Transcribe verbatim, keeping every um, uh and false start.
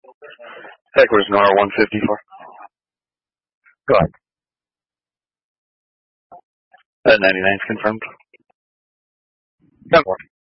Headquarters Nora one fifty-four. Go ahead. That ninety-nine is confirmed. ten four.